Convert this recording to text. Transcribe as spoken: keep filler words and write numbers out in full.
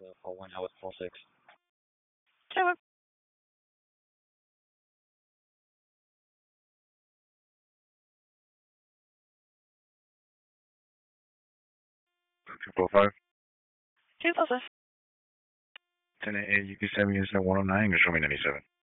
four one, Howard four six. Sure. two four five. Two four five. ten eight, you can send me inside one oh nine or show me ninety-seven.